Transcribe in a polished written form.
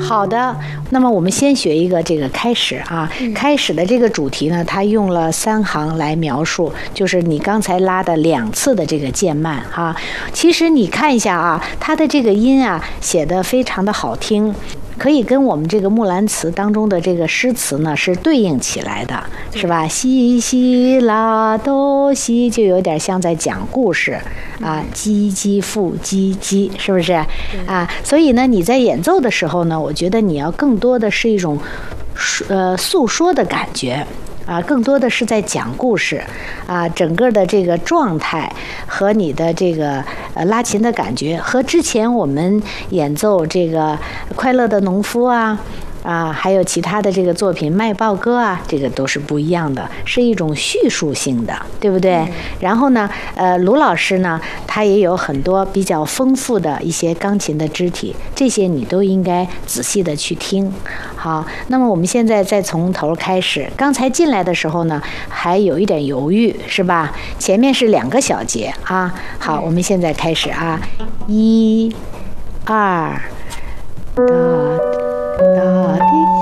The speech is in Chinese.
好的，那么我们先学一个这个开始啊。开始的这个主题呢，它用了3行来描述，就是你刚才拉的2次的这个渐慢啊。其实你看一下啊，它的这个音啊写得非常的好听。可以跟我们这个《木兰辞》当中的这个诗词呢是对应起来的，是吧？西西拉哆西就有点像在讲故事啊，唧唧复唧唧，是不是啊？所以呢，你在演奏的时候呢，我觉得你要更多的是一种诉说的感觉。啊，更多的是在讲故事，啊，整个的这个状态和你的这个拉琴的感觉，和之前我们演奏这个《快乐的农夫》啊，还有其他的这个作品《卖报歌》啊，这个都是不一样的，是一种叙述性的，对不对？然后呢，卢老师呢，他也有很多比较丰富的一些钢琴的肢体，这些你都应该仔细的去听。好，那么我们现在再从头开始。刚才进来的时候呢，还有一点犹豫，是吧？前面是2个小节啊。好，我们现在开始啊，1、2，哒哒滴。